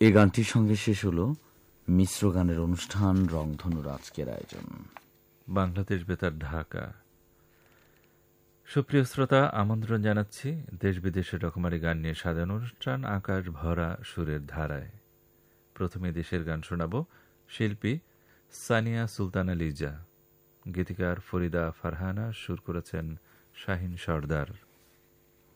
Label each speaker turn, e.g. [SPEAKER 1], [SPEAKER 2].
[SPEAKER 1] এই গানটির সঙ্গে শেষ হলো মিশ্র গানের অনুষ্ঠান রংধনুর আজকের আয়োজন।
[SPEAKER 2] বাংলাদেশ বেতার, ঢাকা। সুপ্রিয় শ্রোতা, আমন্ত্রণ জানাচ্ছি দেশ বিদেশের রকমারি গান নিয়ে সাজানো অনুষ্ঠান আকাশ ভরা সুরের ধারায়। প্রথমে দেশের গান শোনাব। শিল্পী সানিয়া সুলতানা লিজা, গীতিকার ফরিদা ফারহানা, সুর করেছেন শাহিন সর্দার।